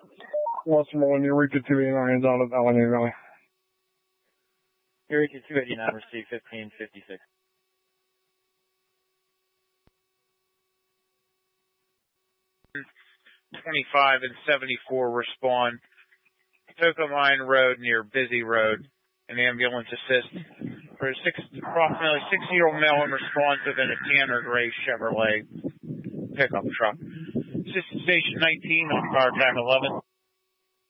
Westmoreland, Eureka 289 out of Allegheny Valley. Eureka 289, receive 1556. .25 and 74 respond. Tocomine Road near Busy Road. An ambulance assist for a approximately 6-year-old male unresponsive in a tan or gray Chevrolet pickup truck. Assistant Station 19 on car time 11.